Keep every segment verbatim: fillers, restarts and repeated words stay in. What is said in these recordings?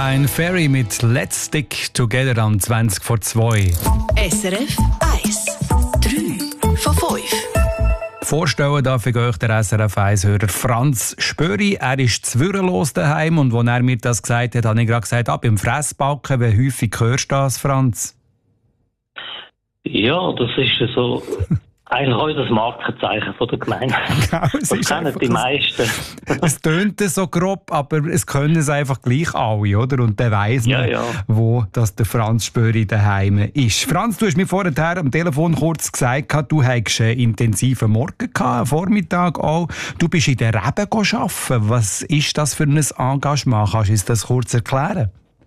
Brian Ferry mit Let's Stick Together am zwanzig vor zwei. S R F eins. drei von fünf. Vorstellen darf ich euch der S R F eins-Hörer Franz Spöri. Er ist zwürrenlos daheim und als er mir das gesagt hat, habe ich gerade gesagt, ab im Fressbacken. Wie häufig hörst du das, Franz? Ja, das ist so eigentlich auch das Markenzeichen von der Gemeinde. Genau, es das ist kennen die meisten. Es tönt so grob, aber es können es einfach gleich alle, oder? Und dann weiss man, Ja, ja. wo das der Franz Spöri daheim ist. Franz, du hast mir vorher am Telefon kurz gesagt, du hattest einen intensiven Morgen gehabt, einen Vormittag auch. Du bist in der Reben arbeiten. Was ist das für ein Engagement? Kannst du uns das kurz erklären?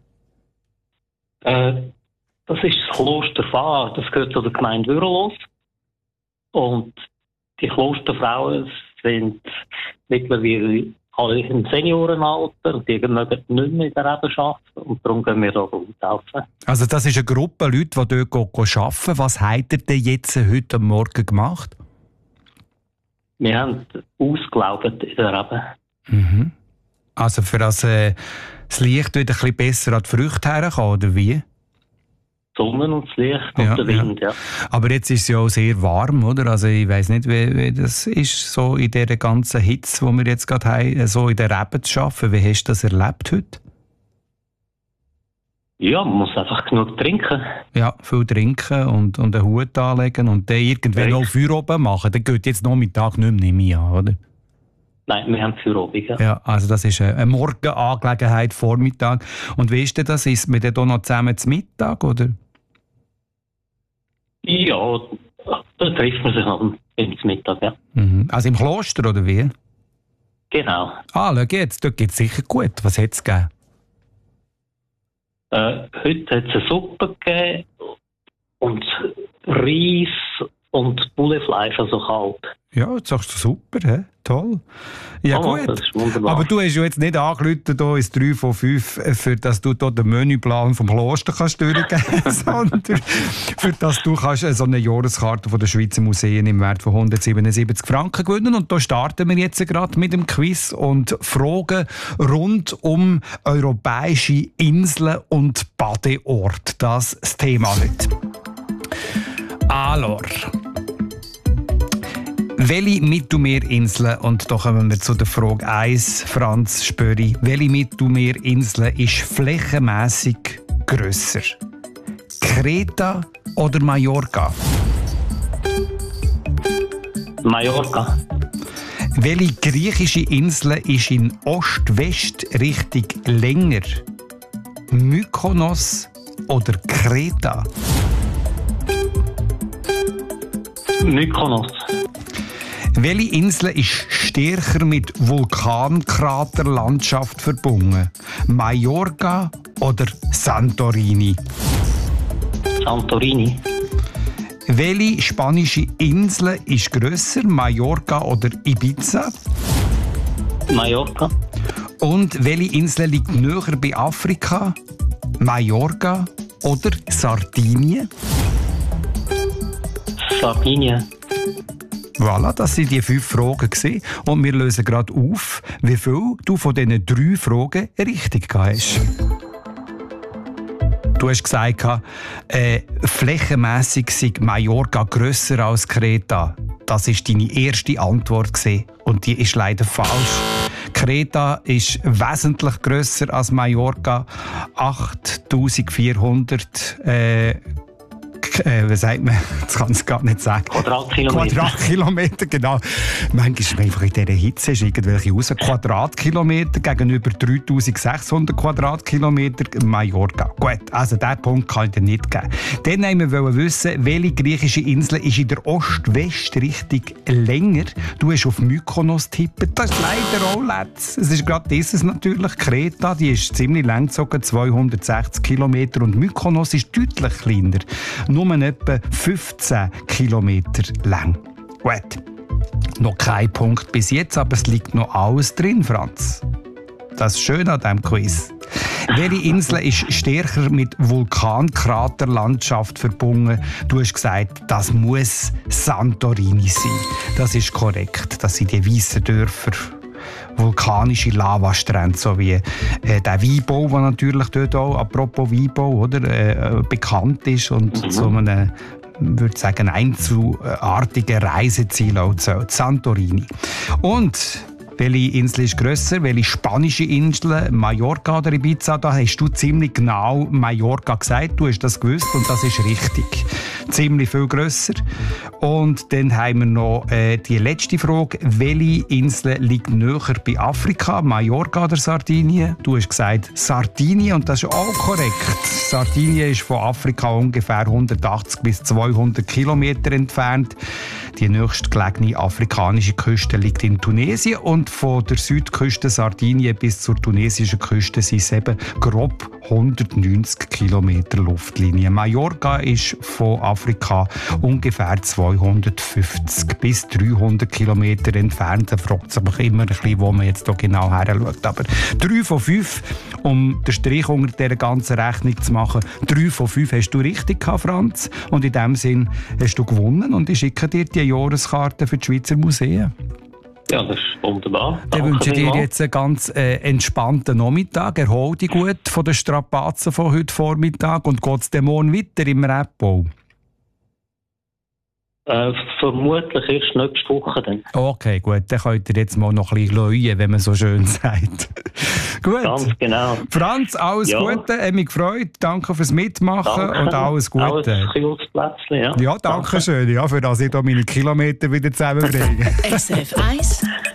Äh, das ist das Kloster Fahr, das gehört zu der Gemeinde Würrelos. Und die Klosterfrauen sind mittlerweile alle im Seniorenalter und die mögen nicht mehr in der Rebe arbeiten und darum gehen wir da helfen. Also das ist eine Gruppe Leute, die dort arbeiten. Was habt ihr denn jetzt heute Morgen gemacht? Wir haben ausgelaugt in der Rebe. Mhm. Also für das, äh, das Licht wieder ein bisschen besser an die Früchte herkommen, oder wie? Die Sonne und das Licht und Ja, der Wind, ja. ja. Aber jetzt ist es ja auch sehr warm, oder? Also ich weiss nicht, wie, wie das ist, so in dieser ganzen Hitze, die wir jetzt gerade haben, so in der Rebe zu arbeiten. Wie hast du das erlebt heute? Ja, man muss einfach genug trinken. Ja, viel trinken und, und einen Hut anlegen und dann irgendwann Ja. noch Feuer oben machen. Dann geht jetzt Nachmittag nicht mehr, nehme ich an, oder? Nein, wir haben für oben, ja. Ja, also das ist eine Morgenangelegenheit, Vormittag. Und wie ist denn das? Ist man dann hier noch zusammen zum Mittag, oder? Ja, da trifft man sich am ins Mittag, ja. Mhm. Also im Kloster, oder wie? Genau. Ah, schau jetzt, dort geht es sicher gut. Was hat es gegeben? Äh, heute hat es eine Suppe gegeben und Reis und Bullefleisch, also kalt. Ja, jetzt sagst du super, he? Toll. Ja, Oh, gut. das ist wunderbar. Aber du hast ja jetzt nicht angerufen hier ins drei von fünf, für dass du hier den Menüplan vom Kloster kannst durchgeben kannst, sondern für dass du kannst so eine Jahreskarte von der Schweizer Museen im Wert von hundertsiebenundsiebzig Franken gewinnen. Und da starten wir jetzt gerade mit dem Quiz und Fragen rund um europäische Inseln und Badeorte. Das ist das Thema heute. Alors. Welche Mittelmeerinseln, und da kommen wir zu der Frage eins, Franz Spöri, welche Mittelmeerinsel ist flächenmässig grösser? Kreta oder Mallorca? Mallorca. Welche griechische Insel ist in Ost-West-Richtung länger? Mykonos oder Kreta? Mykonos. Welche Insel ist stärker mit Vulkankraterlandschaft verbunden? Mallorca oder Santorini? Santorini. Welche spanische Insel ist grösser, Mallorca oder Ibiza? Mallorca. Und welche Insel liegt näher bei Afrika? Mallorca oder Sardinien? Sardinien. Voilà, das waren die fünf Fragen gewesen. Und wir lösen gerade auf, wie viel du von diesen drei Fragen richtig hast. Du hast gesagt, äh, flächenmässig sei Mallorca grösser als Kreta. Das war deine erste Antwort gewesen. Und die ist leider falsch. Kreta ist wesentlich grösser als Mallorca. achttausendvierhundert äh, Äh, wie sagt man? Das kann ich gar nicht sagen. Quadratkilometer. Quadratkilometer, genau. Manchmal ist man einfach in dieser Hitze ist irgendwelche raus. Quadratkilometer gegenüber dreitausendsechshundert Quadratkilometer Mallorca. Gut, also diesen Punkt kann ich dir nicht geben. Dann wollten wir wissen, welche griechische Insel ist in der Ost-West-Richtung länger. Du hast auf Mykonos tippen. Das ist leider auch letzt. Es ist gerade dieses natürlich. Kreta, die ist ziemlich lang gezogen, zweihundertsechzig Kilometer. Und Mykonos ist deutlich kleiner. Nur etwa fünfzehn Kilometer lang. Gut. Noch kein Punkt bis jetzt, aber es liegt noch alles drin, Franz. Das ist schön an diesem Quiz. Welche Insel ist stärker mit Vulkankraterlandschaft verbunden? Du hast gesagt, das muss Santorini sein. Das ist korrekt. Das sind die weißen Dörfer vulkanische Lavastrände, so wie äh, der Weinbau, der natürlich dort auch, apropos Weinbau, oder, äh, bekannt ist und mhm. so eine, würde sagen, einzelartige Reiseziel auch zählt. Santorini. Und welche Insel ist grösser? Welche spanische Insel? Mallorca oder Ibiza? Da hast du ziemlich genau Mallorca gesagt. Du hast das gewusst und das ist richtig. Ziemlich viel grösser. Und dann haben wir noch äh, die letzte Frage. Welche Insel liegt näher bei Afrika? Mallorca oder Sardinien? Du hast gesagt Sardinien und das ist auch korrekt. Sardinien ist von Afrika ungefähr hundertachtzig bis zweihundert Kilometer entfernt. Die nächstgelegene afrikanische Küste liegt in Tunesien und von der Südküste Sardinien bis zur tunesischen Küste sind es eben grob hundertneunzig Kilometer Luftlinie. Mallorca ist von Afrika ungefähr zweihundertfünfzig bis dreihundert Kilometer entfernt. Da fragt sich immer ein bisschen, wo man jetzt hier genau her schaut. Aber drei von fünf, um den Strich unter dieser ganzen Rechnung zu machen, drei von fünf hast du richtig gehabt, Franz. Und in dem Sinn hast du gewonnen und ich schicke dir die Jahreskarte für die Schweizer Museen. Ja, das ist wunderbar. Dann wünsche ich dir jetzt einen ganz äh, entspannten Nachmittag. Erhol dich gut von den Strapazen von heute Vormittag und geht es dann morgen weiter im Rapbau? Äh, vermutlich erst nächste Woche dann. Okay, gut. Dann könnt ihr jetzt mal noch ein bisschen läuen, wenn man so schön sagt. Gut. Ganz genau. Franz, alles ja. Gute. Hat mich gefreut. Danke fürs Mitmachen danke. Und alles Gute. Alles Plätzchen, ja. Ja, danke, danke schön. Ja, für das ich hier meine Kilometer wieder zusammenbringe. S R F eins